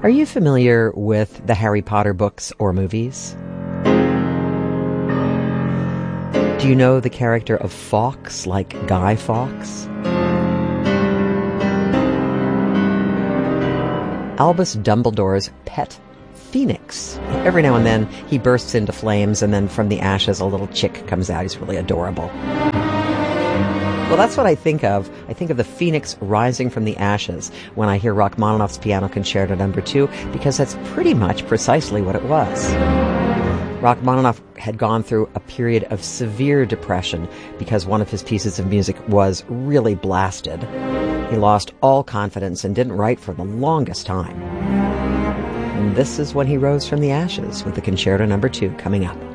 Are you familiar with the Harry Potter books or movies? Do you know the character of Fawkes, like Guy Fawkes? Albus Dumbledore's pet Phoenix. Every now and then he bursts into flames, and then from the ashes a little chick comes out. He's really adorable. Well, that's what I think of. I think of the phoenix rising from the ashes when I hear Rachmaninoff's Piano Concerto No. 2, because that's pretty much precisely what it was. Rachmaninoff had gone through a period of severe depression because one of his pieces of music was really blasted. He lost all confidence and didn't write for the longest time. And this is when he rose from the ashes with the Concerto No. 2 coming up.